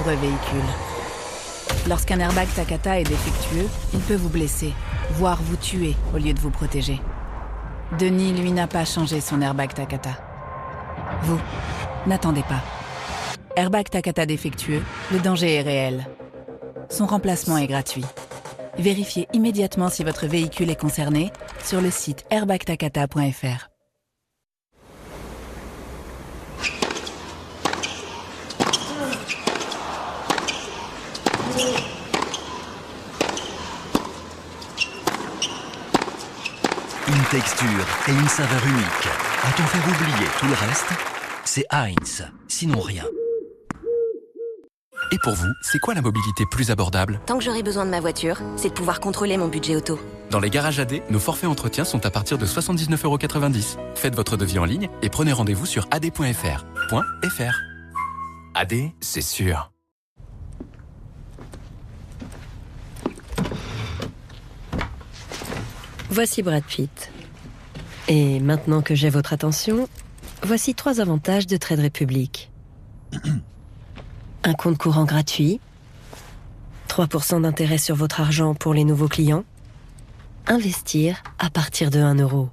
nombreux véhicules. Lorsqu'un airbag Takata est défectueux, il peut vous blesser, voire vous tuer au lieu de vous protéger. Denis, lui, n'a pas changé son airbag Takata. Vous, n'attendez pas. Airbag Takata défectueux, le danger est réel. Son remplacement est gratuit. Vérifiez immédiatement si votre véhicule est concerné sur le site airbagtakata.fr. Une texture et une saveur unique. A-t-on fait oublier tout le reste? C'est Heinz, sinon rien. Et pour vous, c'est quoi la mobilité plus abordable? Tant que j'aurai besoin de ma voiture, c'est de pouvoir contrôler mon budget auto. Dans les garages AD, nos forfaits entretien sont à partir de 79,90 €. Faites votre devis en ligne et prenez rendez-vous sur ad.fr. AD, c'est sûr. Voici Brad Pitt. Et maintenant que j'ai votre attention, voici 3 avantages de Trade Republic. Un compte courant gratuit, 3% d'intérêt sur votre argent pour les nouveaux clients, investir à partir de 1 €.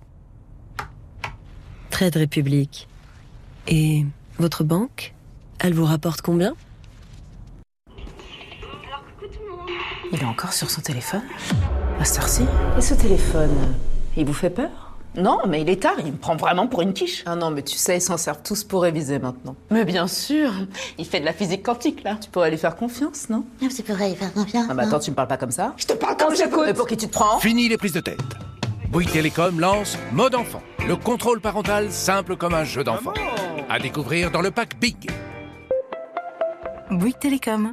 Trade Republic. Et votre banque, elle vous rapporte combien? Il est encore sur son téléphone? À cette heure-ci? Et ce téléphone, il vous fait peur? Non, mais il est tard, il me prend vraiment pour une quiche. Ah non, mais tu sais, ils s'en servent tous pour réviser maintenant. Mais bien sûr, il fait de la physique quantique, là. Tu pourrais lui faire confiance, non? Tu pourrais lui faire confiance. Ah bah attends, tu me parles pas comme ça? Je te parle comme j'écoute. Mais pour qui tu te prends? Fini les prises de tête. Bouygues Télécom lance Mode Enfant, le contrôle parental simple comme un jeu d'enfant. À découvrir dans le pack Big. Bouygues Télécom.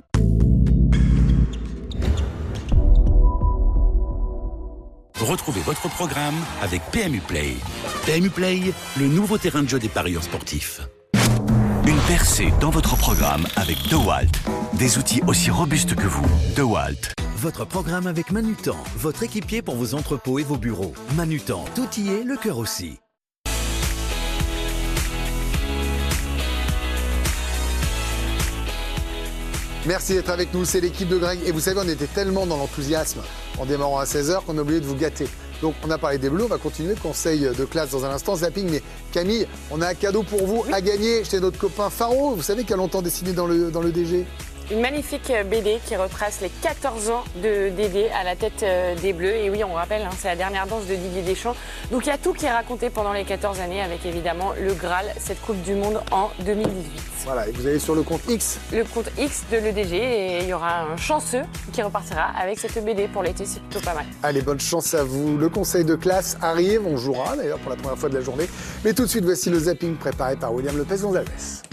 Retrouvez votre programme avec PMU Play. PMU Play, le nouveau terrain de jeu des parieurs sportifs. Une percée dans votre programme avec DeWalt. Des outils aussi robustes que vous. DeWalt. Votre programme avec Manutan, votre équipier pour vos entrepôts et vos bureaux. Manutan, tout y est, le cœur aussi. Merci d'être avec nous, c'est l'équipe de Greg. Et vous savez, on était tellement dans l'enthousiasme en démarrant à 16h qu'on a oublié de vous gâter. Donc on a parlé des Bleus, on va continuer le conseil de classe dans un instant, zapping. Mais Camille, on a un cadeau pour vous à gagner chez notre copain Faro. Vous savez qu'il a longtemps dessiné dans le DG. Une magnifique BD qui retrace les 14 ans de Dédé à la tête des Bleus. Et oui, on rappelle, c'est la dernière danse de Didier Deschamps. Donc il y a tout qui est raconté pendant les 14 années avec évidemment le Graal, cette Coupe du Monde en 2018. Voilà, et vous allez sur le compte X. Le compte X de l'EDG et il y aura un chanceux qui repartira avec cette BD pour l'été, c'est plutôt pas mal. Allez, bonne chance à vous. Le conseil de classe arrive, on jouera d'ailleurs pour la première fois de la journée. Mais tout de suite, voici le zapping préparé par William Lopez-Gonzalez.